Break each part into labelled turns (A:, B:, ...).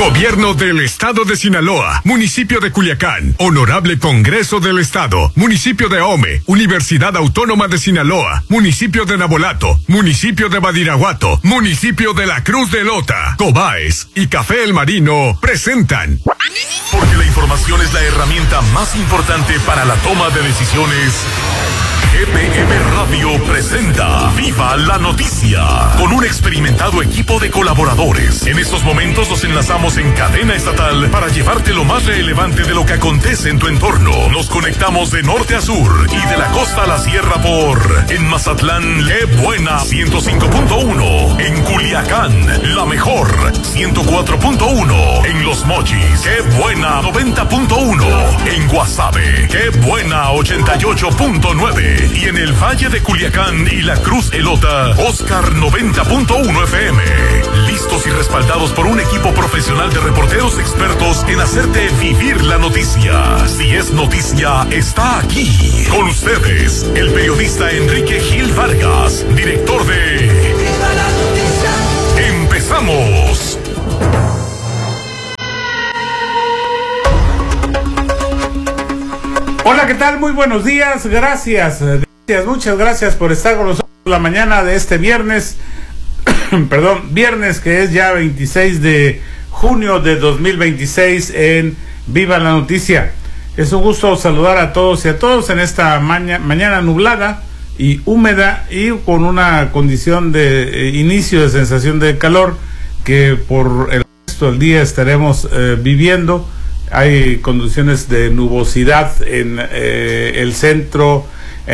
A: Gobierno del Estado de Sinaloa, Municipio de Culiacán, Honorable Congreso del Estado, Municipio de Ahome, Universidad Autónoma de Sinaloa, Municipio de Nabolato, Municipio de Badiraguato, Municipio de la Cruz de Lota, Cobaes y Café El Marino presentan.
B: Porque la información es la herramienta más importante para la toma de decisiones. GPM Radio presenta Viva la Noticia, con un experimentado equipo de colaboradores. En estos momentos nos enlazamos en cadena estatal para llevarte lo más relevante de lo que acontece en tu entorno. Nos conectamos de norte a sur y de la costa a la sierra en Mazatlán, Qué Buena 105.1, en Culiacán, La Mejor 104.1, en Los Mochis, Qué Buena 90.1, en Guasave, Qué Buena 88.9. Y en el Valle de Culiacán y la Cruz Elota, Oscar 90.1 FM. Listos y respaldados por un equipo profesional de reporteros expertos en hacerte vivir la noticia. Si es noticia, está aquí. Con ustedes, el periodista Enrique Gil Vargas, director de Viva la Noticia. ¡Empezamos!
C: Hola, ¿qué tal? Muy buenos días, muchas gracias por estar con nosotros la mañana de este viernes, viernes que es ya 26 de junio de 2026 en Viva la Noticia. Es un gusto saludar a todos y a todos en esta mañana nublada y húmeda y con una condición de inicio de sensación de calor que por el resto del día estaremos viviendo. Hay condiciones de nubosidad en el centro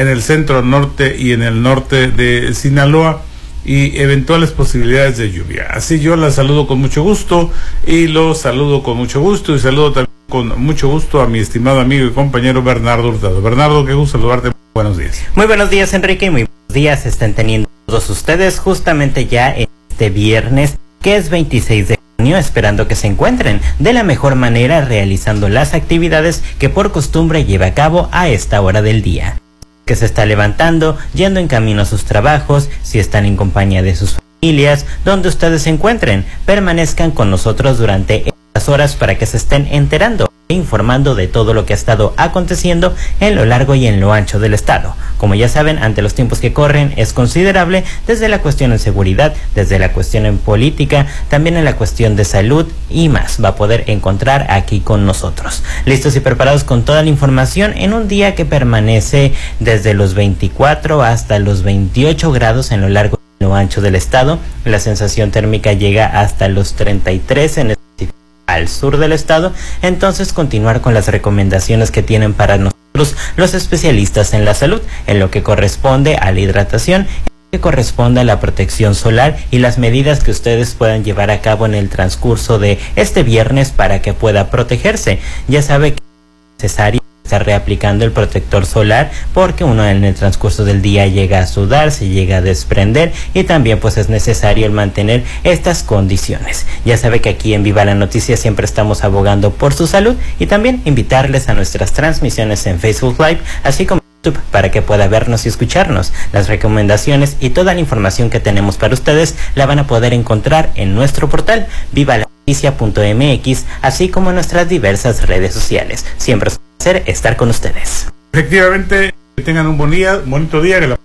C: norte y en el norte de Sinaloa y eventuales posibilidades de lluvia. Así yo la saludo con mucho gusto y saludo también con mucho gusto a mi estimado amigo y compañero Bernardo Hurtado. Bernardo, qué gusto saludarte. Buenos días.
D: Muy buenos días, Enrique, y muy buenos días están teniendo todos ustedes justamente ya en este viernes que es 26 de junio, esperando que se encuentren de la mejor manera realizando las actividades que por costumbre lleva a cabo a esta hora del día. Que se está levantando, yendo en camino a sus trabajos, si están en compañía de sus familias, donde ustedes se encuentren, permanezcan con nosotros durante estas horas para que se estén enterando e informando de todo lo que ha estado aconteciendo en lo largo y en lo ancho del estado. Como ya saben, ante los tiempos que corren es considerable desde la cuestión en seguridad, desde la cuestión en política, también en la cuestión de salud y más. Va a poder encontrar aquí con nosotros. Listos y preparados con toda la información en un día que permanece desde los 24 hasta los 28 grados en lo largo y en lo ancho del estado. La sensación térmica llega hasta los 33 en el al sur del estado. Entonces continuar con las recomendaciones que tienen para nosotros los especialistas en la salud, en lo que corresponde a la hidratación, en lo que corresponde a la protección solar y las medidas que ustedes puedan llevar a cabo en el transcurso de este viernes para que pueda protegerse. Ya sabe que es necesario estar reaplicando el protector solar porque uno en el transcurso del día llega a sudar, se llega a desprender y también pues es necesario el mantener estas condiciones. Ya sabe que aquí en Viva la Noticia siempre estamos abogando por su salud y también invitarles a nuestras transmisiones en Facebook Live, así como YouTube, para que pueda vernos y escucharnos. Las recomendaciones y toda la información que tenemos para ustedes la van a poder encontrar en nuestro portal vivalanoticia.mx, así como en nuestras diversas redes sociales. Siempre es un placer estar con ustedes.
C: Efectivamente, que tengan un bonito día,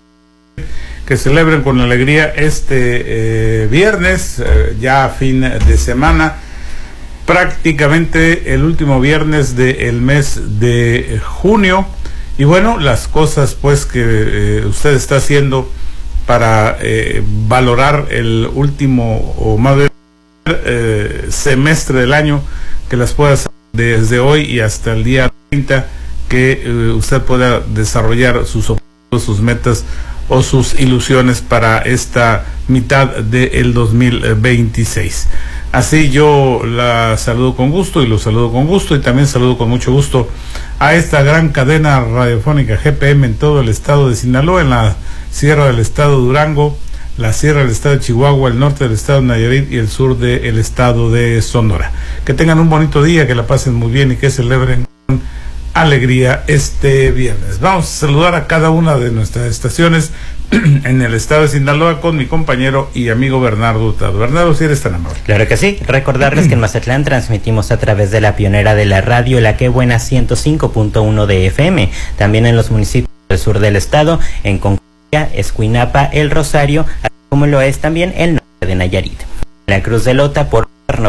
C: que celebren con alegría este viernes, ya fin de semana, prácticamente el último viernes del mes de junio. Y bueno, las cosas pues que usted está haciendo para valorar el último o más bien semestre del año, que las pueda hacer desde hoy y hasta el día 30, que usted pueda desarrollar sus objetivos, sus metas o sus ilusiones para esta mitad del 2026. Así yo la saludo con gusto y lo saludo con gusto y también saludo con mucho gusto a esta gran cadena radiofónica GPM en todo el estado de Sinaloa, en la sierra del estado de Durango, la sierra del estado de Chihuahua, el norte del estado de Nayarit y el sur del estado de Sonora. Que tengan un bonito día, que la pasen muy bien y que celebren con alegría este viernes. Vamos a saludar a cada una de nuestras estaciones en el estado de Sinaloa con mi compañero y amigo Bernardo Hurtado. Bernardo, si eres tan amable.
D: Claro que sí. Recordarles que en Mazatlán transmitimos a través de la pionera de la radio, La Que Buena 105.1 de FM. También en los municipios del sur del estado, en Concordia, Escuinapa, El Rosario, así como lo es también el norte de Nayarit. En la Cruz de Lota por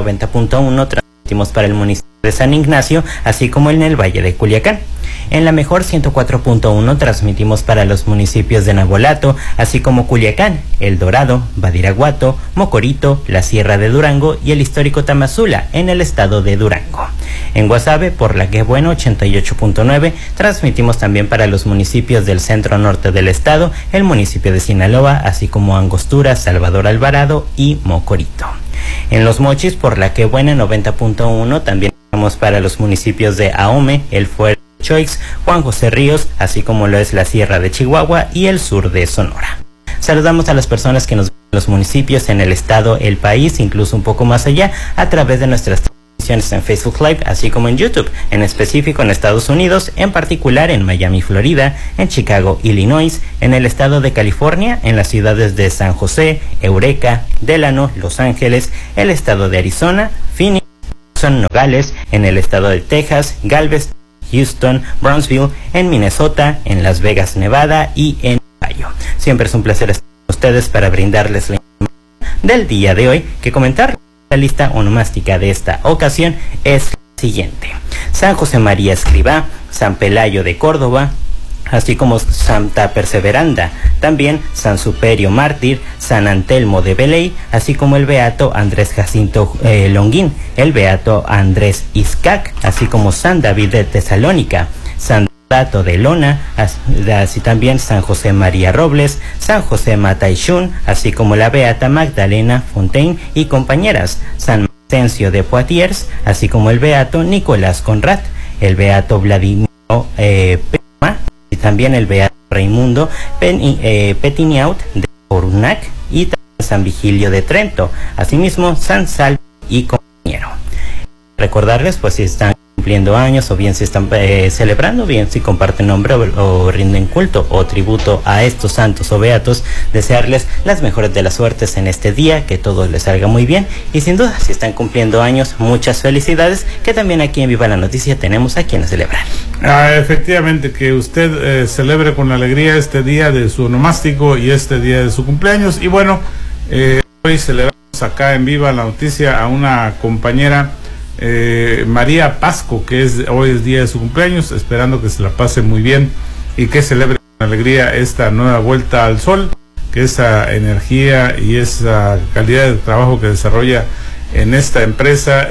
D: 90.1 transmitimos para el municipio de San Ignacio, así como en el Valle de Culiacán. En la mejor 104.1 transmitimos para los municipios de Nabolato, así como Culiacán, El Dorado, Badiraguato, Mocorito, la Sierra de Durango y el histórico Tamazula en el estado de Durango. En Guasave, por La Que Buena 88.9, transmitimos también para los municipios del centro norte del estado, el municipio de Sinaloa, así como Angostura, Salvador Alvarado y Mocorito. En Los Mochis, por La Que Buena 90.1, también tenemos para los municipios de Ahome, El Fuerte, Choix, Juan José Ríos, así como lo es la Sierra de Chihuahua y el sur de Sonora. Saludamos a las personas que nos ven en los municipios, en el estado, el país, incluso un poco más allá, a través de nuestras transmisiones en Facebook Live, así como en YouTube, en específico en Estados Unidos, en particular en Miami, Florida, en Chicago, Illinois, en el estado de California, en las ciudades de San José, Eureka, Delano, Los Ángeles, el estado de Arizona, Phoenix, Nogales, en el estado de Texas, Galveston, Houston, Brownsville, en Minnesota, en Las Vegas, Nevada y en Ohio. Siempre es un placer estar con ustedes para brindarles la información del día de hoy, que comentar. La lista onomástica de esta ocasión es la siguiente: San José María Escribá, San Pelayo de Córdoba, así como Santa Perseveranda, también San Superio Mártir, San Antelmo de Beley, así como el beato Andrés Jacinto Longuín, el beato Andrés Izcac, así como San David de Tesalónica, San Dato de Lona, así también San José María Robles, San José Mataixún, así como la beata Magdalena Fontaine y compañeras, San Maxencio de Poitiers, así como el beato Nicolás Conrad, el beato Vladimiro Pema, y también el beato Raimundo Petiniaut de Corunac y también San Vigilio de Trento, asimismo San Salvo y compañero. Recordarles, pues, si están cumpliendo años o bien si están celebrando, bien si comparten nombre o rinden culto o tributo a estos santos o beatos, desearles las mejores de las suertes en este día, que todo les salga muy bien, y sin duda si están cumpliendo años, muchas felicidades, que también aquí en Viva la Noticia tenemos a quienes celebrar.
C: Efectivamente, que usted celebre con alegría este día de su onomástico y este día de su cumpleaños. Y bueno, hoy celebramos acá en Viva la Noticia a una compañera, María Pasco, que hoy es día de su cumpleaños, esperando que se la pase muy bien y que celebre con alegría esta nueva vuelta al sol, que esa energía y esa calidad de trabajo que desarrolla en esta empresa,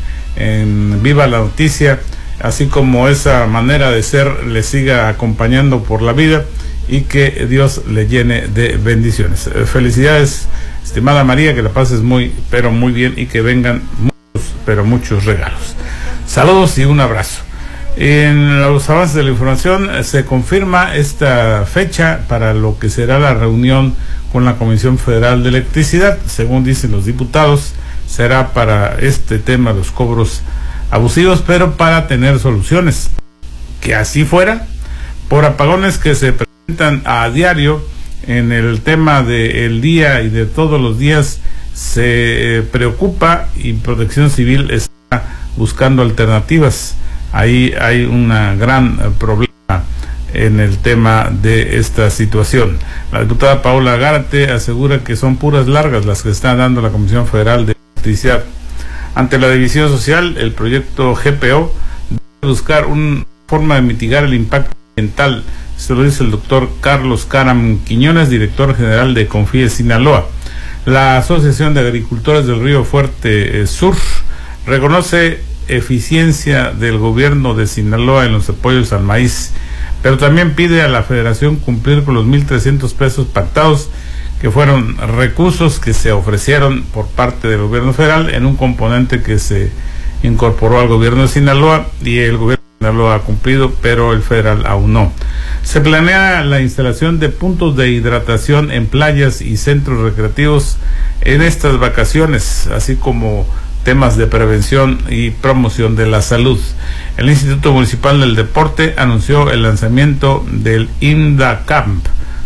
C: en Viva la Noticia, así como esa manera de ser, le siga acompañando por la vida y que Dios le llene de bendiciones. Felicidades, estimada María, que la pases muy, pero muy bien y que vengan muchos regalos. Saludos y un abrazo. En los avances de la información se confirma esta fecha para lo que será la reunión con la Comisión Federal de Electricidad. Según dicen los diputados, será para este tema, los cobros abusivos, pero para tener soluciones. Que así fuera, por apagones que se presentan a diario en el tema del día y de todos los días, se preocupa y Protección Civil está buscando alternativas. Ahí hay un gran problema en el tema de esta situación. La diputada Paola Gárate asegura que son puras largas las que está dando la Comisión Federal de Electricidad. Ante la división social, el proyecto GPO debe buscar una forma de mitigar el impacto ambiental. Esto lo dice el doctor Carlos Caram Quiñones, director general de Confíe Sinaloa. La Asociación de Agricultores del Río Fuerte Sur reconoce eficiencia del gobierno de Sinaloa en los apoyos al maíz, pero también pide a la Federación cumplir con los 1,300 pesos pactados, que fueron recursos que se ofrecieron por parte del gobierno federal en un componente que se incorporó al gobierno de Sinaloa, y el gobierno de Sinaloa ha cumplido, pero el federal aún no. Se planea la instalación de puntos de hidratación en playas y centros recreativos en estas vacaciones, así como temas de prevención y promoción de la salud. El Instituto Municipal del Deporte anunció el lanzamiento del INDA Camp,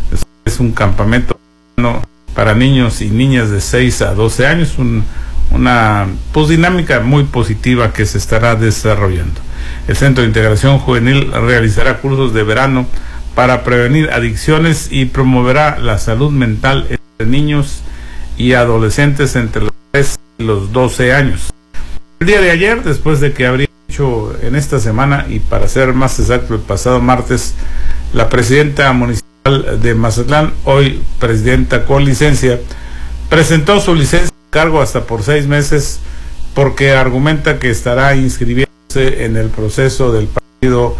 C: es un campamento para niños y niñas de 6 a 12 años, una dinámica muy positiva que se estará desarrollando. El Centro de Integración Juvenil realizará cursos de verano para prevenir adicciones y promoverá la salud mental entre niños y adolescentes entre los 3 y los 12 años. El día de ayer, después de que habría hecho en esta semana, y para ser más exacto el pasado martes, la presidenta municipal de Mazatlán, hoy presidenta con licencia, presentó su licencia de cargo hasta por 6 meses porque argumenta que estará inscribiéndose en el proceso del partido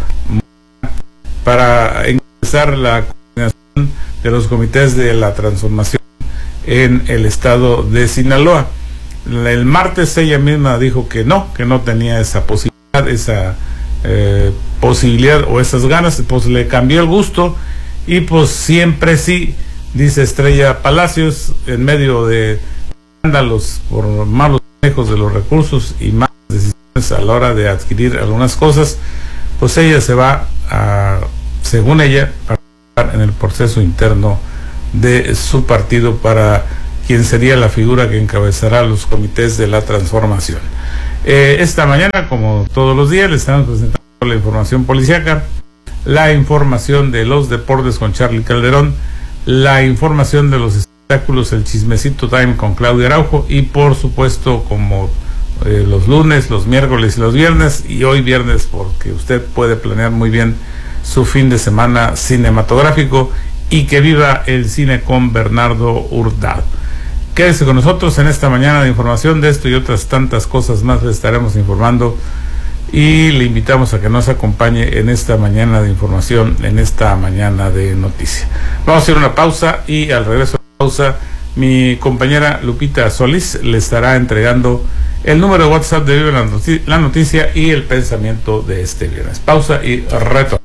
C: para ingresar la coordinación de los comités de la transformación en el estado de Sinaloa. El martes ella misma dijo que no tenía esa posibilidad, posibilidad o esas ganas, pues le cambió el gusto y pues siempre sí, dice Estrella Palacios, en medio de escándalos por malos manejos de los recursos y malas decisiones a la hora de adquirir algunas cosas, pues ella se va a, según ella, participar en el proceso interno de su partido para quien sería la figura que encabezará los comités de la transformación. Esta mañana, como todos los días, le estamos presentando la información policíaca, la información de los deportes con Charlie Calderón, la información de los espectáculos, el Chismecito Time con Claudia Araujo y por supuesto como los lunes, los miércoles y los viernes, y hoy viernes porque usted puede planear muy bien su fin de semana cinematográfico y que viva el cine con Bernardo Hurtado. Quédese con nosotros en esta mañana de información. De esto y otras tantas cosas más le estaremos informando y le invitamos a que nos acompañe en esta mañana de información, en esta mañana de noticia. Vamos a hacer una pausa y al regreso de la pausa mi compañera Lupita Solís le estará entregando el número de WhatsApp de Vive la Noticia y el pensamiento de este viernes. Pausa y retorno.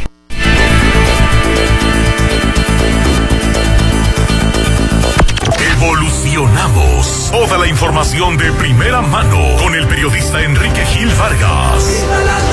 B: Evolucionamos. Toda la información de primera mano con el periodista Enrique Gil Vargas.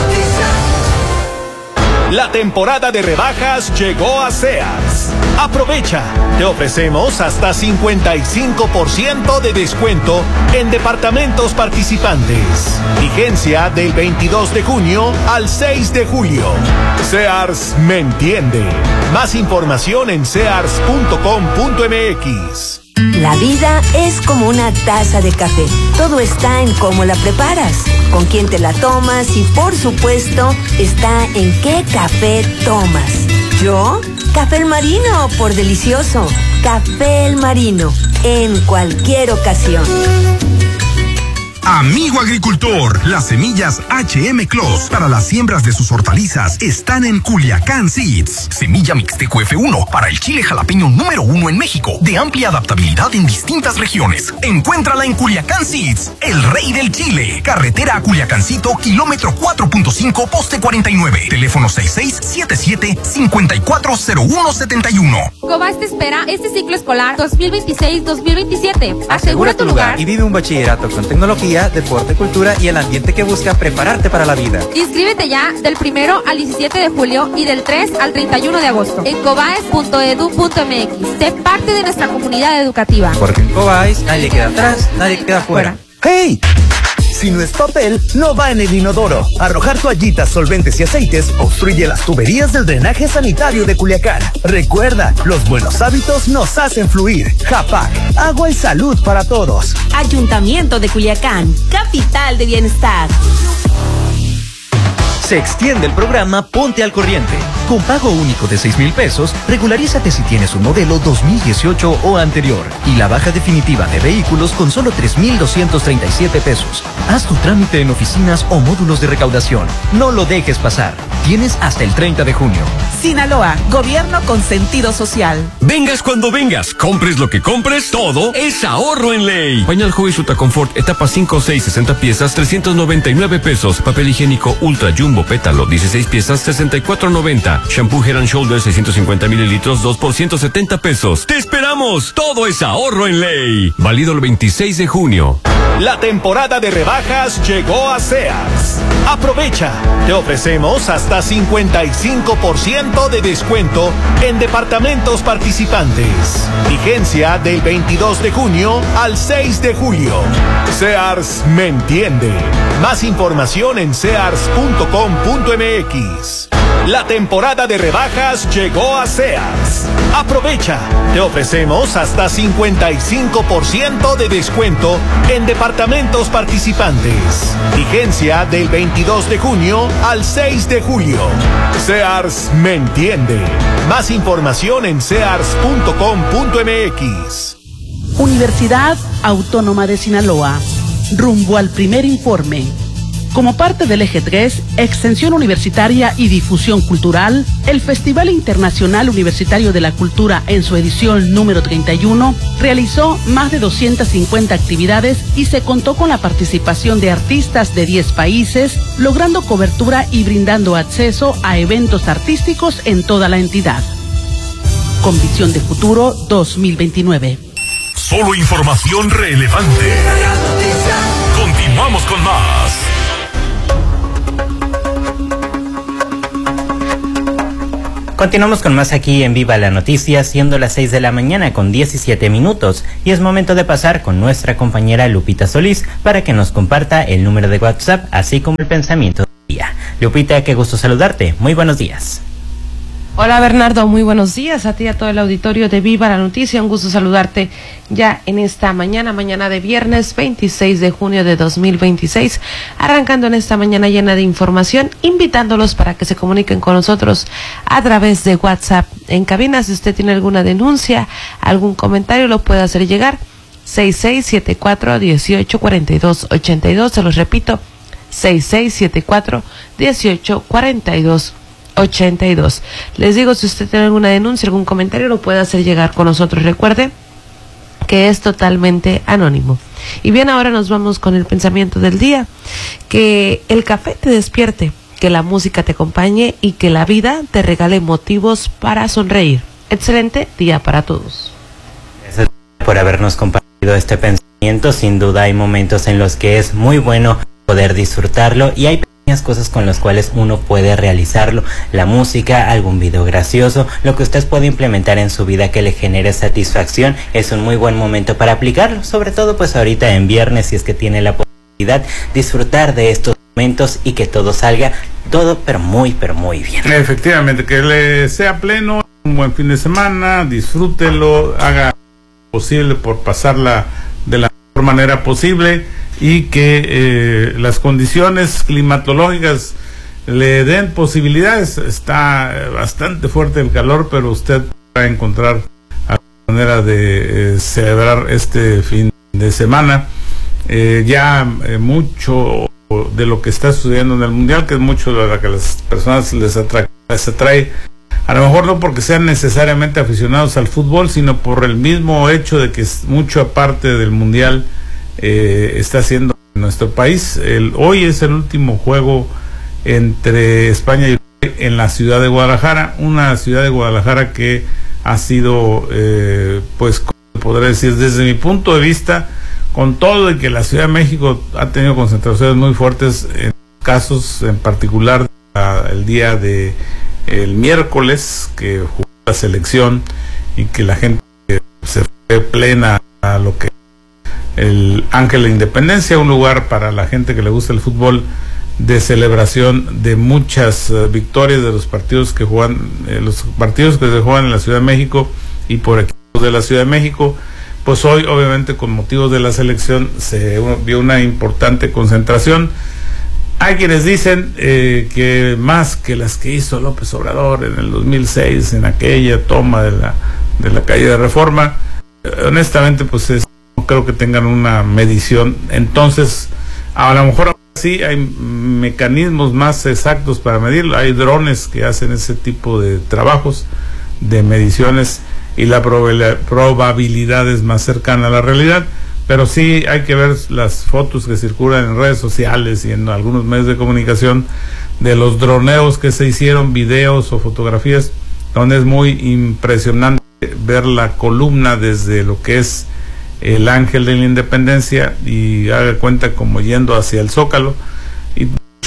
E: La temporada de rebajas llegó a Sears. Aprovecha, te ofrecemos hasta 55% de descuento en departamentos participantes. Vigencia del 22 de junio al 6 de julio. Sears me entiende. Más información en sears.com.mx.
F: La vida es como una taza de café. Todo está en cómo la preparas, con quién te la tomas y, por supuesto, está en qué café tomas. ¿Yo? Café El Marino, por delicioso. Café El Marino, en cualquier ocasión.
G: Amigo agricultor, las semillas HM Clos para las siembras de sus hortalizas están en Culiacán Seeds. Semilla Mixteco F1 para el chile jalapeño número 1 en México, de amplia adaptabilidad en distintas regiones. Encuéntrala en Culiacán Seeds, el rey del chile. Carretera a Culiacancito, kilómetro 4.5, poste 49. Teléfono 6677-540171.
H: Cobas te espera este ciclo escolar 2026-2027. Asegura tu lugar
I: y vive un bachillerato con tecnología, deporte, cultura y el ambiente que busca prepararte para la vida.
H: Inscríbete ya del 1 al 17 de julio y del 3 al 31 de agosto en cobaes.edu.mx. Sé parte de nuestra comunidad educativa.
I: Porque en Cobaes nadie queda atrás, nadie queda fuera.
J: ¡Hey! Si no es papel, no va en el inodoro. Arrojar toallitas, solventes y aceites obstruye las tuberías del drenaje sanitario de Culiacán. Recuerda, los buenos hábitos nos hacen fluir. Japac, agua y salud para todos.
K: Ayuntamiento de Culiacán, capital de bienestar.
L: Se extiende el programa Ponte al Corriente. Con pago único de 6,000 pesos, regularízate si tienes un modelo 2018 o anterior. Y la baja definitiva de vehículos con solo 3,237 pesos. Haz tu trámite en oficinas o módulos de recaudación. No lo dejes pasar. Tienes hasta el 30 de junio.
K: Sinaloa, gobierno con sentido social.
M: Vengas cuando vengas, compres lo que compres, todo es ahorro en ley. Pañal Joy Suta Confort, etapa 5, 6, 60 piezas, 399 pesos. Papel higiénico Ultra Jumbo Pétalo, 16 piezas, 64.90. Shampoo Head and Shoulders, 650 mililitros, 2 por 170 pesos. ¡Te esperamos! Todo es ahorro en ley. Válido el 26 de junio.
E: La temporada de rebajas llegó a Sears. Aprovecha, te ofrecemos hasta hasta 55% de descuento en departamentos participantes. Vigencia del 22 de junio al 6 de julio. Sears me entiende. Más información en sears.com.mx. La temporada de rebajas llegó a Sears. Aprovecha. Te ofrecemos hasta 55% de descuento en departamentos participantes. Vigencia del 22 de junio al 6 de julio. Sears me entiende. Más información en sears.com.mx.
N: Universidad Autónoma de Sinaloa. Rumbo al primer informe. Como parte del Eje 3, Extensión Universitaria y Difusión Cultural, el Festival Internacional Universitario de la Cultura en su edición número 31 realizó más de 250 actividades y se contó con la participación de artistas de 10 países, logrando cobertura y brindando acceso a eventos artísticos en toda la entidad. Con visión de futuro 2029.
B: Solo información relevante. Continuamos con más.
D: Continuamos con más aquí en Viva la Noticia, siendo las 6 de la mañana con 17 minutos, y es momento de pasar con nuestra compañera Lupita Solís para que nos comparta el número de WhatsApp, así como el pensamiento del día. Lupita, qué gusto saludarte. Muy buenos días.
O: Hola Bernardo, muy buenos días a ti y a todo el auditorio de Viva la Noticia. Un gusto saludarte ya en esta mañana de viernes 26 de junio de 2026, arrancando en esta mañana llena de información, invitándolos para que se comuniquen con nosotros a través de WhatsApp en cabina. Si usted tiene alguna denuncia, algún comentario, lo puede hacer llegar 6674-1842-82, se los repito, 6674-1842-82. Les digo, si usted tiene alguna denuncia, algún comentario, lo puede hacer llegar con nosotros. Recuerde que es totalmente anónimo. Y bien, ahora nos vamos con el pensamiento del día. Que el café te despierte, que la música te acompañe y que la vida te regale motivos para sonreír. Excelente día para todos.
D: Gracias por habernos compartido este pensamiento. Sin duda hay momentos en los que es muy bueno poder disfrutarlo y hay cosas con las cuales uno puede realizarlo. La música, algún video gracioso, lo que usted puede implementar en su vida que le genere satisfacción, es un muy buen momento para aplicarlo, sobre todo pues ahorita en viernes, si es que tiene la posibilidad, disfrutar de estos momentos y que todo salga, pero muy bien.
C: Efectivamente, que le sea pleno, un buen fin de semana, disfrútelo, haga lo posible por pasarla de la mejor manera posible, y que las condiciones climatológicas le den posibilidades. Está bastante fuerte el calor, pero usted va a encontrar alguna manera de celebrar este fin de semana. Mucho de lo que está sucediendo en el Mundial, que es mucho de lo que a las personas les atrae, a lo mejor no porque sean necesariamente aficionados al fútbol, sino por el mismo hecho de que mucho aparte del Mundial está haciendo en nuestro país. Hoy es el último juego entre España y Uruguay en la ciudad de Guadalajara, una ciudad de Guadalajara que ha sido, pues, podría decir, desde mi punto de vista, con todo y que la Ciudad de México ha tenido concentraciones muy fuertes en casos, en particular el día de el miércoles que jugó la selección y que la gente se fue plena a lo que el Ángel de la Independencia, un lugar para la gente que le gusta el fútbol de celebración de muchas victorias de los partidos que juegan, los partidos que se juegan en la Ciudad de México y por equipos de la Ciudad de México. Pues hoy, obviamente, con motivos de la selección se vio una importante concentración. Hay quienes dicen que más que las que hizo López Obrador en el 2006, en aquella toma de la calle de Reforma, honestamente, pues no creo que tengan una medición. Entonces, a lo mejor sí hay mecanismos más exactos para medirlo. Hay drones que hacen ese tipo de trabajos de mediciones y la probabilidad es más cercana a la realidad, pero sí hay que ver las fotos que circulan en redes sociales y en algunos medios de comunicación de los droneos que se hicieron, videos o fotografías, donde es muy impresionante ver la columna desde lo que es el Ángel de la Independencia y haga cuenta como yendo hacia el Zócalo, y mucho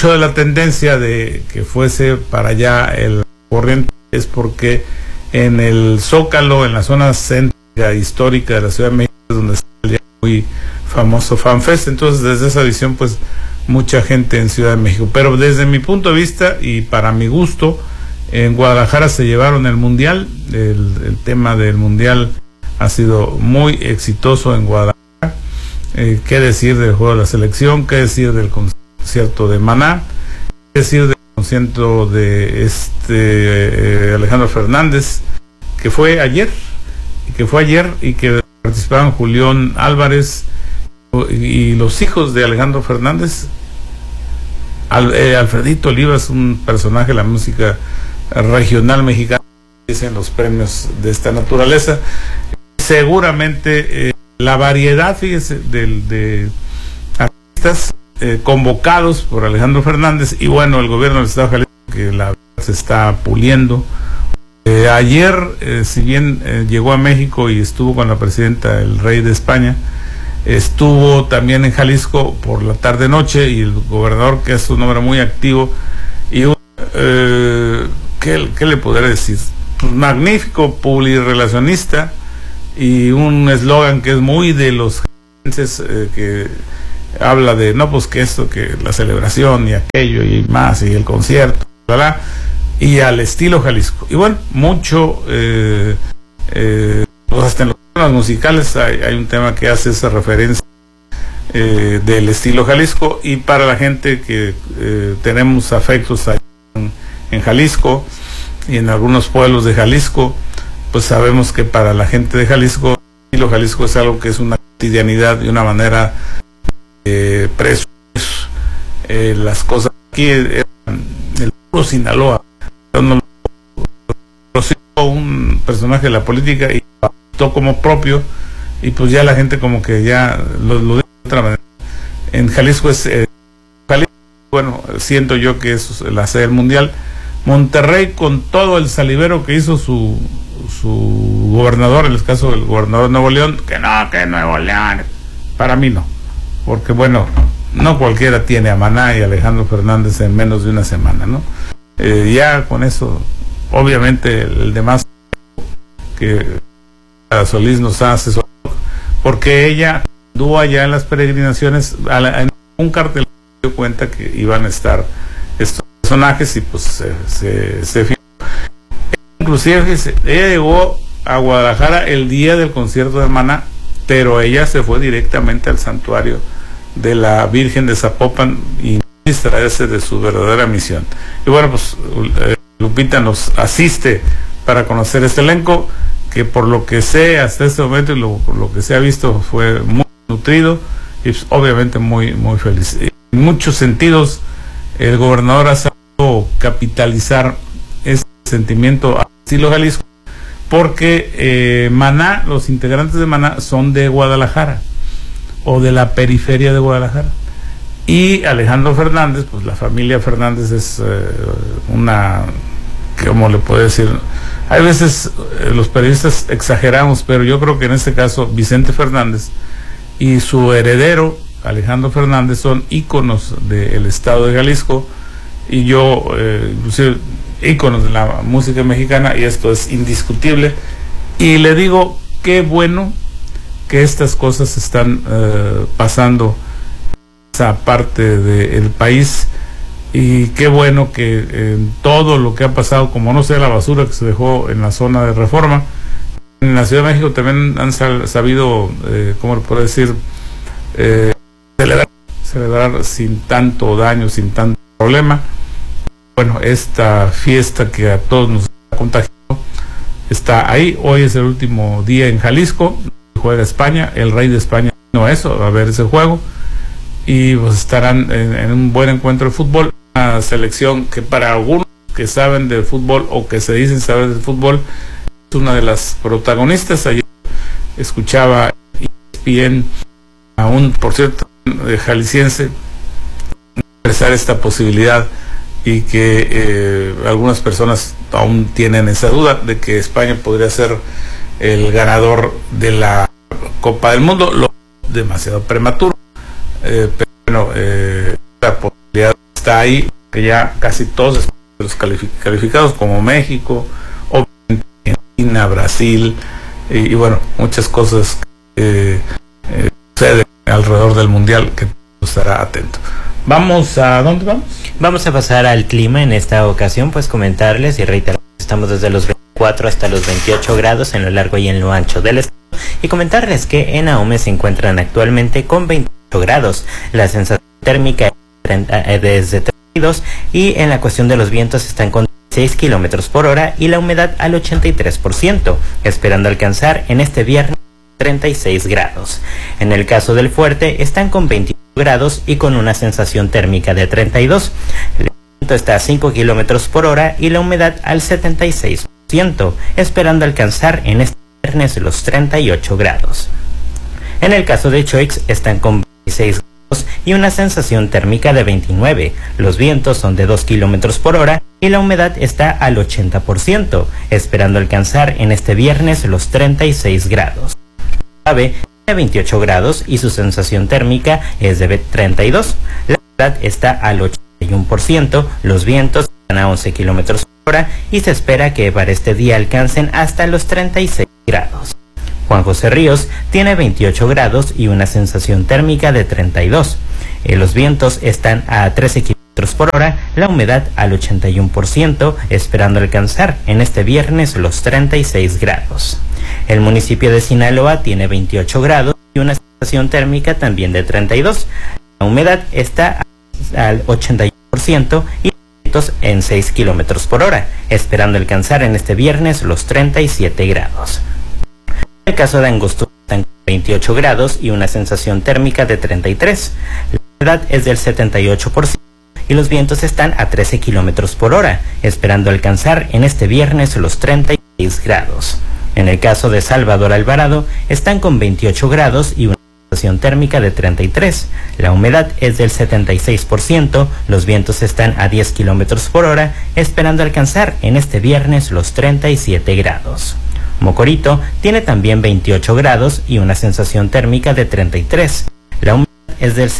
C: mucho de la tendencia de que fuese para allá el corriente es porque en el Zócalo, en la zona céntrica histórica de la Ciudad de México, es donde está el muy famoso FanFest. Entonces, desde esa visión, pues mucha gente en Ciudad de México. Pero desde mi punto de vista y para mi gusto, en Guadalajara se llevaron el Mundial. El tema del Mundial ha sido muy exitoso en Guadalajara. ¿Qué decir del juego de la selección? ¿Qué decir del concierto de Maná? ¿Qué decir del concierto de Alejandro Fernández, que fue ayer y que participaban Julián Álvarez y los hijos de Alejandro Fernández? Alfredito Oliva es un personaje de la música regional mexicana, dicen los premios de esta naturaleza. Seguramente la variedad, fíjese, de artistas convocados por Alejandro Fernández, y bueno, el gobierno del Estado de Jalisco, que la verdad se está puliendo. Ayer, si bien llegó a México y estuvo con la presidenta, el rey de España, estuvo también en Jalisco por la tarde-noche, y el gobernador, que es un hombre muy activo, y ¿qué le podré decir? Pues magnífico publirelacionista, y un eslogan que es muy de los jaliscienses, que habla de, no, pues que esto, que la celebración y aquello y más, y el concierto, y al estilo Jalisco. Y bueno, mucho, pues hasta en los temas musicales hay un tema que hace esa referencia del estilo Jalisco, y para la gente que tenemos afectos allá en Jalisco y en algunos pueblos de Jalisco, pues sabemos que para la gente de Jalisco, el estilo Jalisco es algo que es una cotidianidad y una manera de presumir las cosas. Aquí el puro Sinaloa, un personaje de la política y lo adoptó como propio, y pues ya la gente como que ya lo dice de otra manera. En Jalisco es Jalisco, bueno, siento yo que es la sede del Mundial. Monterrey, con todo el salivero que hizo su gobernador, en el caso del gobernador de Nuevo León, que Nuevo León, para mí no, porque bueno, no cualquiera tiene a Maná y a Alejandro Fernández en menos de una semana, ¿no? Ya con eso, obviamente el demás que Solís nos ha asesorado, porque ella anduvo allá en las peregrinaciones, en un cartel se dio cuenta que iban a estar estos personajes, y pues se fijó. Inclusive ella llegó a Guadalajara el día del concierto de Maná, pero ella se fue directamente al santuario de la Virgen de Zapopan y distraerse de su verdadera misión. Y bueno, pues Lupita nos asiste para conocer este elenco, que por lo que sé hasta este momento y por lo que se ha visto fue muy nutrido y pues, obviamente muy, muy feliz. En muchos sentidos el gobernador ha sabido capitalizar este sentimiento a estilo Jalisco, porque Maná, los integrantes de Maná son de Guadalajara o de la periferia de Guadalajara, y Alejandro Fernández, pues la familia Fernández es una, ¿cómo le puedo decir? Hay veces los periodistas exageramos, pero yo creo que en este caso Vicente Fernández y su heredero Alejandro Fernández son íconos del estado de Jalisco, y yo inclusive íconos de la música mexicana, y esto es indiscutible. Y le digo, qué bueno que estas cosas están pasando en esa parte del país, y qué bueno que todo lo que ha pasado, como no sé, la basura que se dejó en la zona de Reforma, en la Ciudad de México también han sabido, ¿cómo le puedo decir? Celebrar sin tanto daño, sin tanto problema. Bueno, esta fiesta que a todos nos ha contagiado está ahí. Hoy es el último día en Jalisco, juega España, el rey de España vino a eso, a ver ese juego, y pues estarán en un buen encuentro de fútbol. Una selección que para algunos que saben de fútbol o que se dicen saber de fútbol es una de las protagonistas. Ayer escuchaba ESPN a un, por cierto, jalisciense expresar esta posibilidad, y que algunas personas aún tienen esa duda de que España podría ser el ganador de la Copa del Mundo, lo demasiado prematuro, pero bueno, la posibilidad está ahí, que ya casi todos los calificados como México, obviamente Argentina, Brasil, y bueno, muchas cosas que suceden alrededor del mundial que estará atento. Vamos a ¿dónde vamos?
D: Vamos a pasar al clima en esta ocasión, pues comentarles y reiterar que estamos desde los 24 hasta los 28 grados en lo largo y en lo ancho del estado, y comentarles que en Ahome se encuentran actualmente con 28 grados, la sensación térmica es desde 32 y en la cuestión de los vientos están con 6 kilómetros por hora y la humedad al 83%, esperando alcanzar en este viernes 36 grados. En el caso del Fuerte están con 21 grados y con una sensación térmica de 32. El viento está a 5 kilómetros por hora y la humedad al 76%, esperando alcanzar en este viernes los 38 grados. En el caso de Choix están con 26 grados y una sensación térmica de 29. Los vientos son de 2 kilómetros por hora y la humedad está al 80%, esperando alcanzar en este viernes los 36 grados. Ave tiene 28 grados y su sensación térmica es de 32. La humedad está al 81%, los vientos están a 11 kilómetros por hora y se espera que para este día alcancen hasta los 36 grados. Juan José Ríos tiene 28 grados y una sensación térmica de 32. Los vientos están a 13 kilómetros por hora, la humedad al 81%, esperando alcanzar en este viernes los 36 grados. El municipio de Sinaloa tiene 28 grados y una sensación térmica también de 32. La humedad está al 81% y los vientos en 6 kilómetros por hora, esperando alcanzar en este viernes los 37 grados. En el caso de Angostura están con 28 grados y una sensación térmica de 33. La humedad es del 78% y los vientos están a 13 kilómetros por hora, esperando alcanzar en este viernes los 36 grados. En el caso de Salvador Alvarado, están con 28 grados y una sensación térmica de 33. La humedad es del 76%, los vientos están a 10 kilómetros por hora, esperando alcanzar en este viernes los 37 grados. Mocorito tiene también 28 grados y una sensación térmica de 33. La humedad es del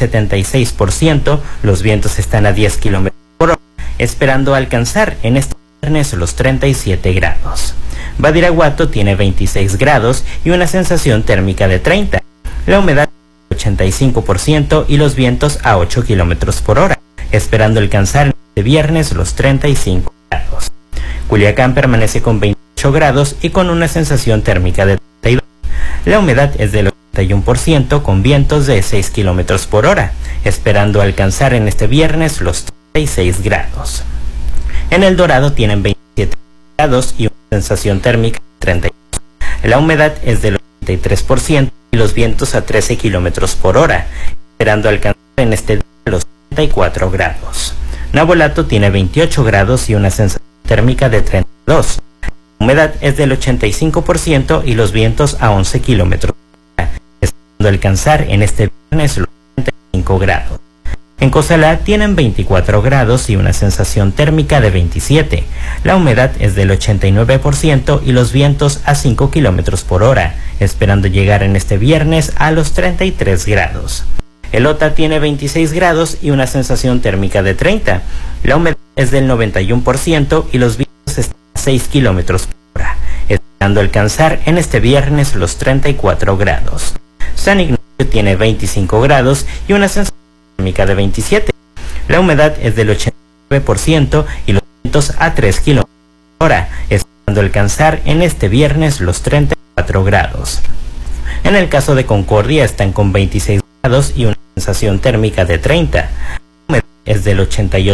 D: 76%, los vientos están a 10 kilómetros por hora, esperando alcanzar en este viernes los 37 grados. Badiraguato tiene 26 grados y una sensación térmica de 30. La humedad es del 85% y los vientos a 8 kilómetros por hora, esperando alcanzar este viernes los 35 grados. Culiacán permanece con 28 grados y con una sensación térmica de 32. La humedad es del 81% con vientos de 6 kilómetros por hora, esperando alcanzar en este viernes los 36 grados. En El Dorado tienen 27 grados y una sensación térmica de 32. La humedad es del 83% y los vientos a 13 kilómetros por hora, esperando alcanzar en este día los 34 grados. Nabolato tiene 28 grados y una sensación térmica de 32. La humedad es del 85% y los vientos a 11 kilómetros por hora, esperando alcanzar en este viernes los 35 grados. En Cozalá tienen 24 grados y una sensación térmica de 27. La humedad es del 89% y los vientos a 5 kilómetros por hora, esperando llegar en este viernes a los 33 grados. Elota tiene 26 grados y una sensación térmica de 30. La humedad es del 91% y los vientos están a 6 kilómetros por hora, esperando alcanzar en este viernes los 34 grados. San Ignacio tiene 25 grados y una sensación térmica de 27. La humedad es del 89% y los vientos a 3 kilómetros por hora, esperando alcanzar en este viernes los 34 grados. En el caso de Concordia están con 26 grados y una sensación térmica de 30. La humedad es del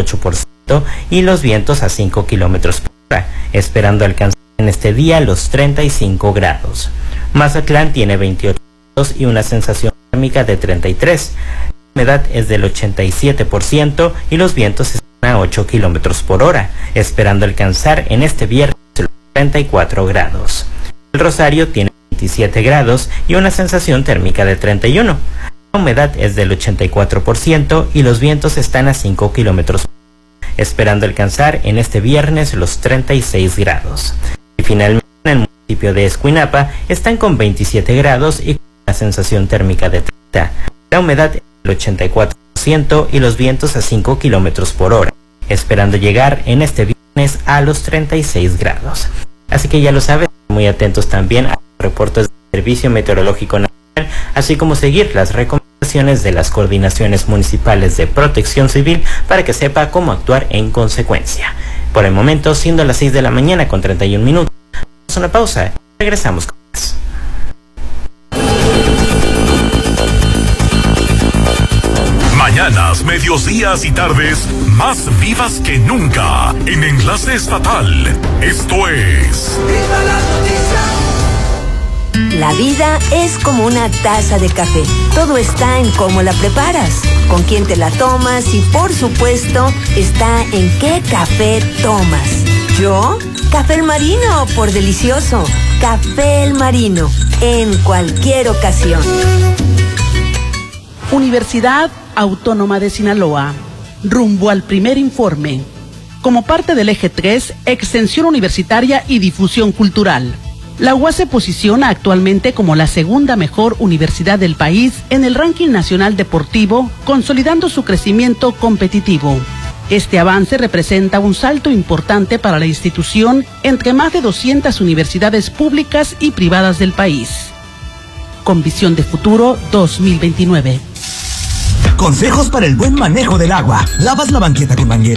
D: 88% y los vientos a 5 kilómetros por hora, esperando alcanzar en este día los 35 grados. Mazatlán tiene 28 grados y una sensación térmica de 33. La humedad es del 87% y los vientos están a 8 kilómetros por hora, esperando alcanzar en este viernes los 34 grados. El Rosario tiene 27 grados y una sensación térmica de 31. La humedad es del 84% y los vientos están a 5 kilómetros por hora, esperando alcanzar en este viernes los 36 grados. Y finalmente en el municipio de Escuinapa están con 27 grados y con una sensación térmica de 30. La humedad es el 84% y los vientos a 5 kilómetros por hora, esperando llegar en este viernes a los 36 grados. Así que ya lo saben, muy atentos también a los reportes del Servicio Meteorológico Nacional, así como seguir las recomendaciones de las coordinaciones municipales de protección civil para que sepa cómo actuar en consecuencia. Por el momento, siendo las 6 de la mañana con 31 minutos, vamos a una pausa y regresamos con más.
B: Mañanas, mediodías y tardes más vivas que nunca en Enlace Estatal. Esto es ¡Viva la
F: noticia! La vida es como una taza de café. Todo está en cómo la preparas, con quién te la tomas y, por supuesto, está en qué café tomas. ¿Yo? Café El Marino, por delicioso. Café El Marino, en cualquier ocasión.
N: Universidad Autónoma de Sinaloa, rumbo al primer informe. Como parte del eje 3, Extensión Universitaria y Difusión Cultural. La UAS se posiciona actualmente como la segunda mejor universidad del país en el ranking nacional deportivo, consolidando su crecimiento competitivo. Este avance representa un salto importante para la institución entre más de 200 universidades públicas y privadas del país. Con visión de futuro 2029.
J: Consejos para el buen manejo del agua. ¿Lavas la banqueta con manguera?